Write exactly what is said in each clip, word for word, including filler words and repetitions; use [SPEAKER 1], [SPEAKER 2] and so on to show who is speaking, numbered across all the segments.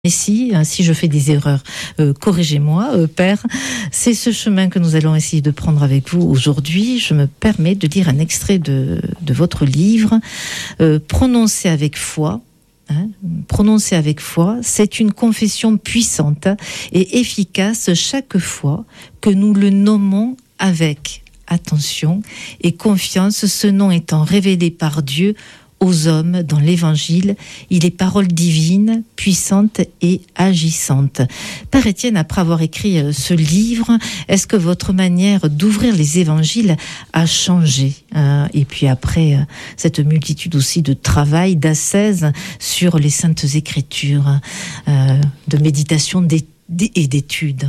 [SPEAKER 1] Et si, si je fais des erreurs, euh, corrigez-moi, euh, Père. C'est ce chemin que nous allons essayer de prendre avec vous aujourd'hui. Je me permets de lire un extrait de, de votre livre, euh, Prononcez avec foi. Hein, prononcer avec foi, c'est une confession puissante et efficace chaque fois que nous le nommons avec attention et confiance, ce nom étant révélé par Dieu aux hommes dans l'Évangile. Il est parole divine, puissante et agissante. Père Étienne, après avoir écrit ce livre, est-ce que votre manière d'ouvrir les Évangiles a changé ? euh, Et puis après, euh, cette multitude aussi de travail, d'ascèse sur les Saintes Écritures, euh, de méditation d'é- et d'études.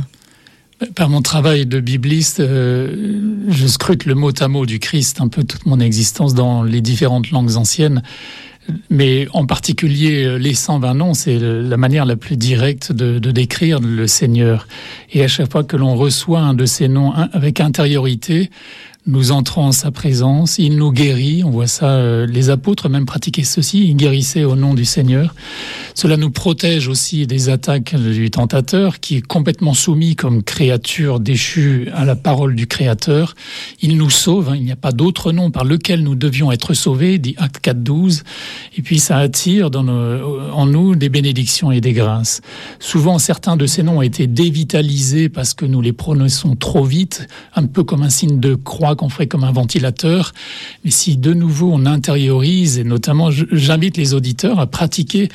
[SPEAKER 2] Par mon travail de bibliste, euh, je scrute le mot à mot du Christ un peu toute mon existence dans les différentes langues anciennes. Mais en particulier, les cent vingt noms, c'est la manière la plus directe de, de décrire le Seigneur. Et à chaque fois que l'on reçoit un de ces noms avec intériorité, nous entrons en sa présence, il nous guérit. On voit ça, euh, les apôtres même pratiquaient ceci, ils guérissaient au nom du Seigneur. Cela nous protège aussi des attaques du tentateur, qui est complètement soumis comme créature déchue à la parole du Créateur. Il nous sauve, hein, il n'y a pas d'autre nom par lequel nous devions être sauvés, dit Actes quatre douze. Et puis ça attire dans nos, en nous des bénédictions et des grâces. Souvent, certains de ces noms ont été dévitalisés parce que nous les prononçons trop vite, un peu comme un signe de croix qu'on ferait comme un ventilateur. Mais si de nouveau on intériorise, et notamment j'invite les auditeurs à pratiquer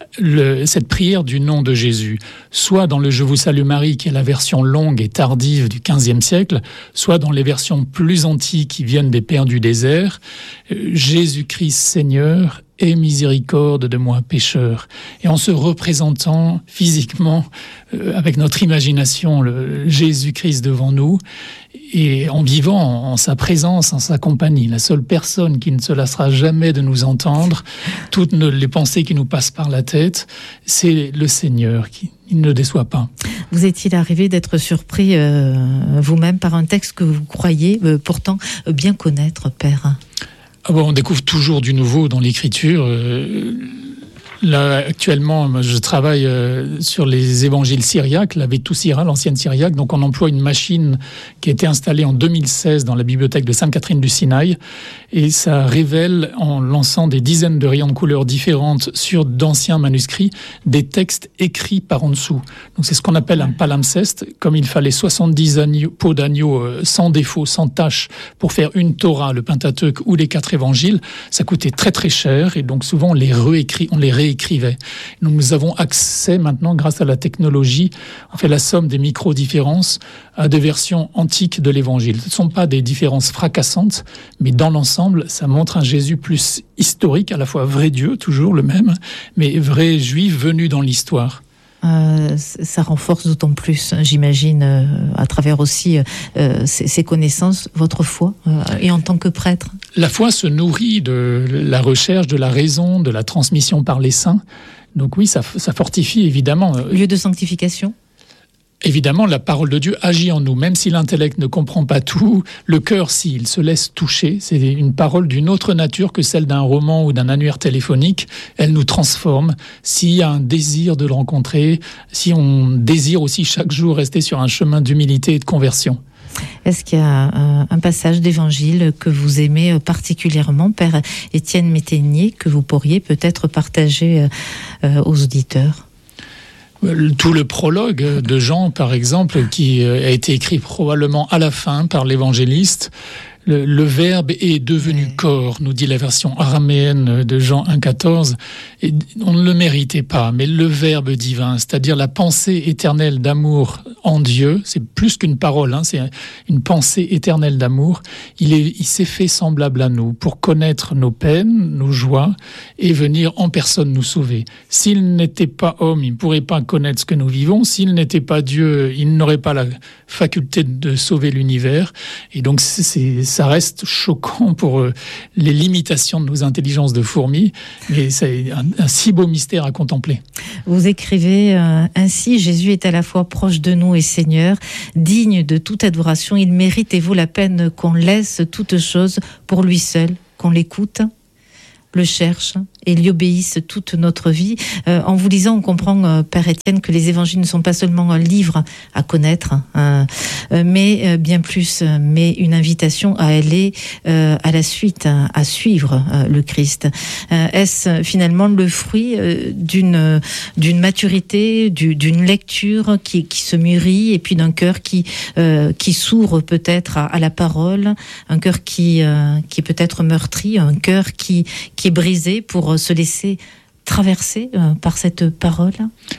[SPEAKER 2] le, cette prière du nom de Jésus, soit dans le Je vous salue Marie, qui est la version longue et tardive du quinzième siècle, soit dans les versions plus antiques qui viennent des pères du désert, Jésus-Christ Seigneur, aie miséricorde de moi pécheur. Et en se représentant physiquement, euh, avec notre imagination, le Jésus-Christ devant nous, et en vivant en, en sa présence, en sa compagnie, la seule personne qui ne se lassera jamais de nous entendre, toutes nos, les pensées qui nous passent par la tête, c'est le Seigneur qui il ne déçoit pas.
[SPEAKER 1] Vous est-il arrivé d'être surpris euh, vous-même par un texte que vous croyez euh, pourtant bien connaître, Père ?
[SPEAKER 2] Ah bon, on découvre toujours du nouveau dans l'écriture. Euh, là, actuellement, moi, je travaille euh, sur les évangiles syriaques, la Vetus Syra, l'ancienne syriaque. Donc, on emploie une machine qui a été installée en deux mille seize dans la bibliothèque de Sainte-Catherine du Sinaï. Et ça révèle, en lançant des dizaines de rayons de couleurs différentes sur d'anciens manuscrits, des textes écrits par en dessous. Donc, c'est ce qu'on appelle un palimpseste. Comme il fallait soixante-dix agneaux, peaux d'agneaux euh, sans défaut, sans tache, pour faire une Torah, le Pentateuque ou les quatre évangiles, ça coûtait très très cher. Et donc, souvent, on les réécrit, on les réécrivait. Donc, nous avons accès maintenant, grâce à la technologie, on fait la somme des micro-différences à des versions antiques de l'évangile. Ce ne sont pas des différences fracassantes, mais dans l'ensemble, ça montre un Jésus plus historique, à la fois vrai Dieu, toujours le même, mais vrai juif venu dans l'histoire.
[SPEAKER 1] Euh, ça renforce d'autant plus, j'imagine, euh, à travers aussi euh, ces, ces connaissances, votre foi, euh, et en tant que prêtre.
[SPEAKER 2] La foi se nourrit de la recherche, de la raison, de la transmission par les saints. Donc oui, ça, ça fortifie évidemment.
[SPEAKER 1] Lieu de sanctification ?
[SPEAKER 2] Évidemment, la parole de Dieu agit en nous, même si l'intellect ne comprend pas tout, le cœur, s'il se laisse toucher, c'est une parole d'une autre nature que celle d'un roman ou d'un annuaire téléphonique. Elle nous transforme. S'il y a un désir de le rencontrer, si on désire aussi chaque jour rester sur un chemin d'humilité et de conversion.
[SPEAKER 1] Est-ce qu'il y a un, un passage d'évangile que vous aimez particulièrement, Père Étienne Métainier, que vous pourriez peut-être partager euh, aux auditeurs ?
[SPEAKER 2] Tout le prologue de Jean, par exemple, qui a été écrit probablement à la fin par l'évangéliste. Le, le Verbe est devenu oui. corps, nous dit la version araméenne de Jean un quatorze. Et on ne le méritait pas, mais le Verbe divin, c'est-à-dire la pensée éternelle d'amour en Dieu, c'est plus qu'une parole, hein, c'est une pensée éternelle d'amour. Il, est, il s'est fait semblable à nous pour connaître nos peines, nos joies, et venir en personne nous sauver. S'il n'était pas homme, il ne pourrait pas connaître ce que nous vivons. S'il n'était pas Dieu, il n'aurait pas la faculté de sauver l'univers. Et donc, c'est, c'est ça reste choquant pour euh, les limitations de nos intelligences de fourmis, mais c'est un, un si beau mystère à contempler.
[SPEAKER 1] Vous écrivez euh, ainsi, Jésus est à la fois proche de nous et Seigneur, digne de toute adoration, il mérite et vaut la peine qu'on laisse toute chose pour lui seul, qu'on l'écoute, le cherche et lui obéissent toute notre vie. Euh, en vous lisant, on comprend, euh, Père Étienne, que les évangiles ne sont pas seulement un livre à connaître, euh, euh, mais euh, bien plus, euh, mais une invitation à aller euh, à la suite, à, à suivre euh, le Christ. Euh, est-ce finalement le fruit euh, d'une d'une maturité, du, d'une lecture qui, qui se mûrit, et puis d'un cœur qui euh, qui s'ouvre peut-être à, à la parole, un cœur qui euh, qui est peut-être meurtri, un cœur qui qui est brisé pour se laisser traverser euh, par cette parole?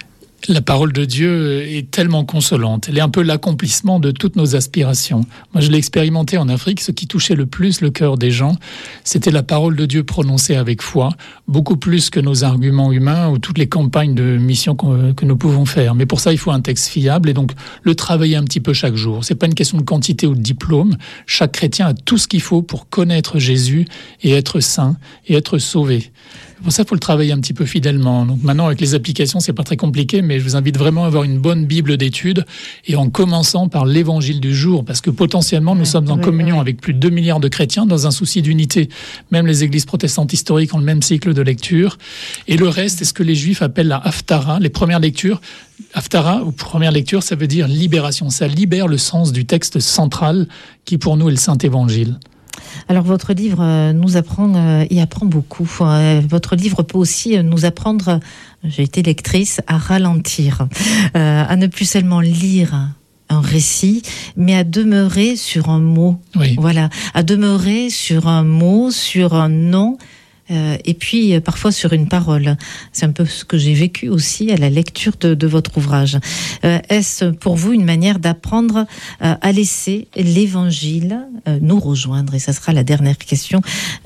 [SPEAKER 2] La parole de Dieu est tellement consolante. Elle est un peu l'accomplissement de toutes nos aspirations. Moi, je l'ai expérimenté en Afrique. Ce qui touchait le plus le cœur des gens, c'était la parole de Dieu prononcée avec foi, beaucoup plus que nos arguments humains ou toutes les campagnes de mission que nous pouvons faire. Mais pour ça, il faut un texte fiable et donc le travailler un petit peu chaque jour. C'est pas une question de quantité ou de diplôme. Chaque chrétien a tout ce qu'il faut pour connaître Jésus et être saint et être sauvé. Pour ça, il faut le travailler un petit peu fidèlement. Donc maintenant, avec les applications, c'est pas très compliqué, mais je vous invite vraiment à avoir une bonne Bible d'études et en commençant par l'évangile du jour, parce que potentiellement, nous ouais, sommes en ouais, communion ouais. avec plus de deux milliards de chrétiens dans un souci d'unité. Même les églises protestantes historiques ont le même cycle de lecture. Et le reste, c'est ce que les Juifs appellent la Haftara, les premières lectures. Haftara, ou première lecture, ça veut dire libération. Ça libère le sens du texte central qui, pour nous, est le Saint-Évangile.
[SPEAKER 1] Alors votre livre euh, nous apprend, euh, y apprend beaucoup. Euh, votre livre peut aussi nous apprendre, euh, j'ai été lectrice, à ralentir, euh, à ne plus seulement lire un récit, mais à demeurer sur un mot.
[SPEAKER 2] Oui.
[SPEAKER 1] Voilà, à demeurer sur un mot, sur un nom. Euh, et puis euh, parfois sur une parole. C'est un peu ce que j'ai vécu aussi à la lecture de, de votre ouvrage. Euh, est-ce pour vous une manière d'apprendre euh, à laisser l'Évangile euh, nous rejoindre? Et ça sera la dernière question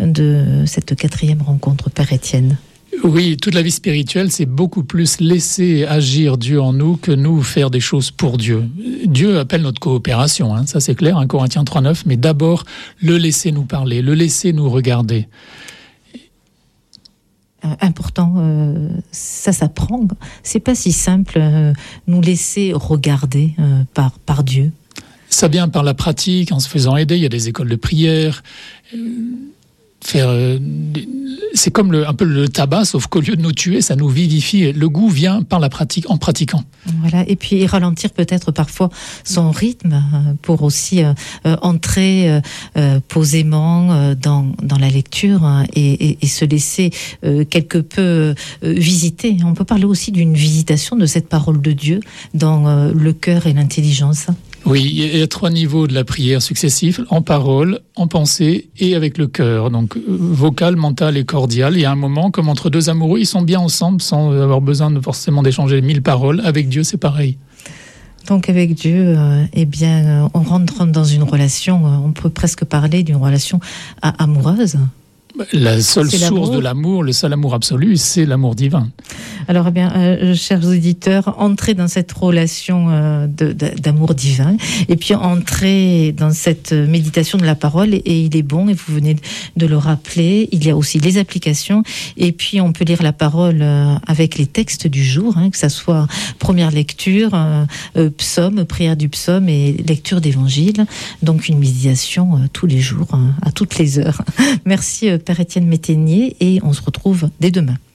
[SPEAKER 1] de cette quatrième rencontre, Père Étienne.
[SPEAKER 2] Oui, toute la vie spirituelle, c'est beaucoup plus laisser agir Dieu en nous que nous faire des choses pour Dieu. Dieu appelle notre coopération, hein, ça c'est clair, un Corinthiens trois neuf, mais d'abord le laisser nous parler, le laisser nous regarder.
[SPEAKER 1] Important, euh, ça s'apprend. C'est pas si simple, euh, nous laisser regarder euh, par, par Dieu.
[SPEAKER 2] Ça vient par la pratique, en se faisant aider. Il y a des écoles de prière. Euh, faire, euh, c'est comme le, un peu le tabac, sauf qu'au lieu de nous tuer, ça nous vivifie. Le goût vient par la pratique, en pratiquant.
[SPEAKER 1] Voilà, et puis ralentir peut-être parfois son rythme pour aussi euh, entrer euh, posément euh, dans, dans la lecture hein, et, et, et se laisser euh, quelque peu euh, visiter. On peut parler aussi d'une visitation de cette parole de Dieu dans euh, le cœur et l'intelligence.
[SPEAKER 2] Oui, il y a trois niveaux de la prière successifs, en parole, en pensée et avec le cœur. Donc vocal, mental et cordial. Il y a un moment, comme entre deux amoureux, ils sont bien ensemble sans avoir besoin de forcément d'échanger mille paroles. Avec Dieu, c'est pareil.
[SPEAKER 1] Donc avec Dieu, euh, eh bien, euh, on rentre dans une relation, euh, on peut presque parler d'une relation a- amoureuse.
[SPEAKER 2] La seule
[SPEAKER 1] c'est
[SPEAKER 2] source
[SPEAKER 1] l'amour.
[SPEAKER 2] de l'amour, le seul amour absolu, c'est l'amour divin.
[SPEAKER 1] Alors, eh bien, euh, chers auditeurs, entrez dans cette relation euh, de, de, d'amour divin, et puis entrez dans cette méditation de la parole, et, et il est bon, et vous venez de le rappeler, il y a aussi les applications, et puis on peut lire la parole euh, avec les textes du jour, hein, que ça soit première lecture, euh, euh, psaume, prière du psaume et lecture d'évangile, donc une méditation euh, tous les jours, hein, à toutes les heures. Merci, euh, Père Étienne Métainier, et on se retrouve dès demain.